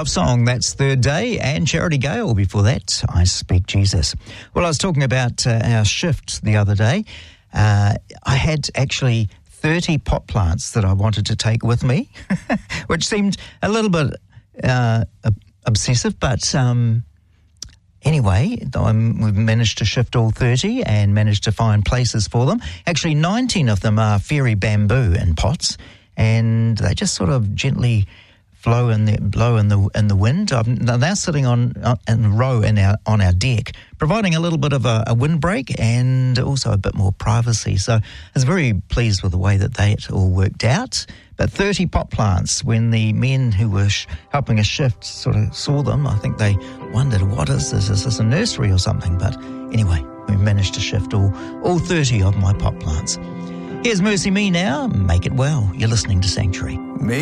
Love song, that's Third Day, and Charity Gale before that, I Speak Jesus. Well, I was talking about our shift the other day. I had actually 30 pot plants that I wanted to take with me, which seemed a little bit obsessive, but anyway, we've managed to shift all 30 and managed to find places for them. Actually, 19 of them are fairy bamboo in pots, and they just sort of gently blow in the wind. They're sitting in a row on our deck, providing a little bit of a windbreak and also a bit more privacy. So I was very pleased with the way that all worked out. But 30 pot plants, when the men who were helping us shift sort of saw them, I think they wondered, what is this? Is this a nursery or something? But anyway, we managed to shift all 30 of my pot plants. Here's Mercy Me now. Make it well. You're listening to Sanctuary.